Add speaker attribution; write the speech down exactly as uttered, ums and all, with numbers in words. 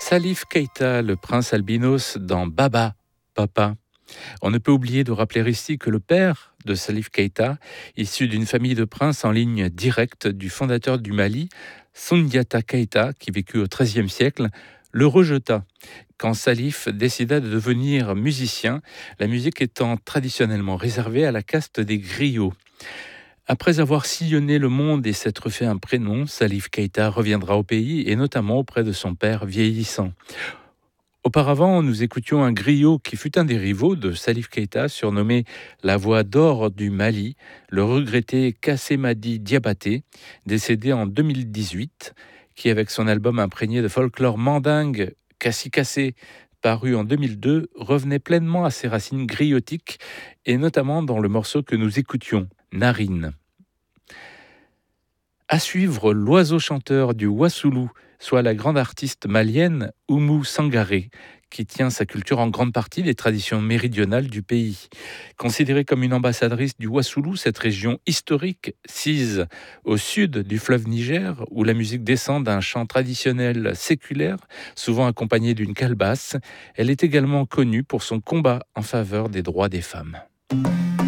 Speaker 1: Salif Keïta, le prince albinos dans Baba, Papa. On ne peut oublier de rappeler ici que le père de Salif Keïta, issu d'une famille de princes en ligne directe du fondateur du Mali, Soundiata Keïta, qui vécut au treizième siècle, le rejeta quand Salif décida de devenir musicien, la musique étant traditionnellement réservée à la caste des griots. Après avoir sillonné le monde et s'être fait un prénom, Salif Keïta reviendra au pays et notamment auprès de son père vieillissant. Auparavant, nous écoutions un griot qui fut un des rivaux de Salif Keïta, surnommé la voix d'or du Mali, le regretté Kassemady Diabaté, décédé en deux mille dix-huit, qui avec son album imprégné de folklore mandingue, Kassi Kassé, paru en deux mille deux, revenait pleinement à ses racines griotiques et notamment dans le morceau que nous écoutions, Narine. À suivre l'oiseau chanteur du Wassoulou, soit la grande artiste malienne Oumou Sangaré, qui tient sa culture en grande partie des traditions méridionales du pays. Considérée comme une ambassadrice du Wassoulou, cette région historique, sise au sud du fleuve Niger, où la musique descend d'un chant traditionnel séculaire, souvent accompagné d'une calebasse, elle est également connue pour son combat en faveur des droits des femmes.